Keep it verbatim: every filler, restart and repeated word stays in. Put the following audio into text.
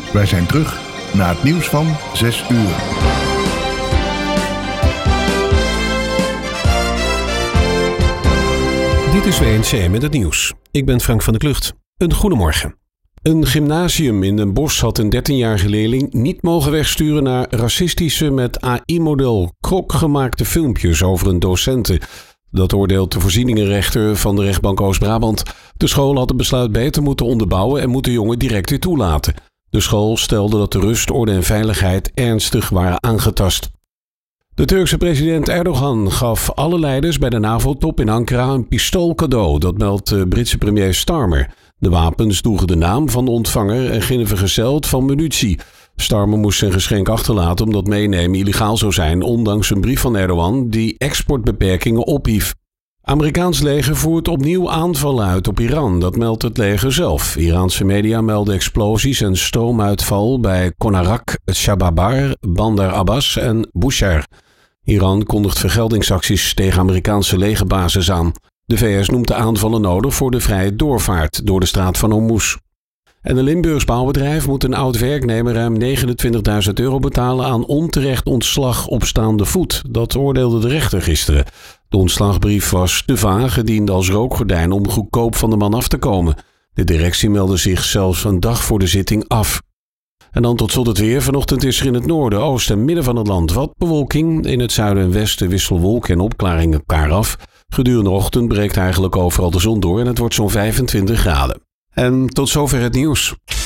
Wij zijn terug na het nieuws van zes uur. Dit is W N C met het nieuws. Ik ben Frank van der Klucht. Een goedemorgen. Een gymnasium in Den Bosch had een dertienjarige leerling niet mogen wegsturen naar racistische met A I-model krok gemaakte filmpjes over een docente. Dat oordeelt de voorzieningenrechter van de rechtbank Oost-Brabant. De school had het besluit beter moeten onderbouwen en moet de jongen direct weer toelaten. De school stelde dat de rust, orde en veiligheid ernstig waren aangetast. De Turkse president Erdogan gaf alle leiders bij de NAVO-top in Ankara een pistool cadeau, dat meldt de Britse premier Starmer. De wapens droegen de naam van de ontvanger en gingen vergezeld van munitie. Starmer moest zijn geschenk achterlaten omdat meenemen illegaal zou zijn, ondanks een brief van Erdogan die exportbeperkingen ophief. Amerikaans leger voert opnieuw aanvallen uit op Iran, dat meldt het leger zelf. Iraanse media melden explosies en stroomuitval bij Konarak, Shababar, Bandar Abbas en Bushehr. Iran kondigt vergeldingsacties tegen Amerikaanse legerbases aan. De V S noemt de aanvallen nodig voor de vrije doorvaart door de straat van Hormuz. En een Limburgs bouwbedrijf moet een oud werknemer ruim negenentwintigduizend euro betalen aan onterecht ontslag op staande voet. Dat oordeelde de rechter gisteren. De ontslagbrief was te vaag, gediend als rookgordijn om goedkoop van de man af te komen. De directie meldde zich zelfs een dag voor de zitting af. En dan tot slot het weer. Vanochtend is er in het noorden, oosten en midden van het land wat bewolking. In het zuiden en westen wisselen wolken en opklaringen elkaar af. Gedurende de ochtend breekt eigenlijk overal de zon door en het wordt zo'n vijfentwintig graden. En tot zover het nieuws.